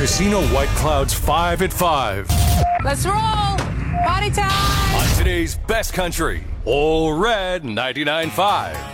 Casino White Clouds 5 at 5. Let's roll! Party time! On today's best country, All Red 99.5.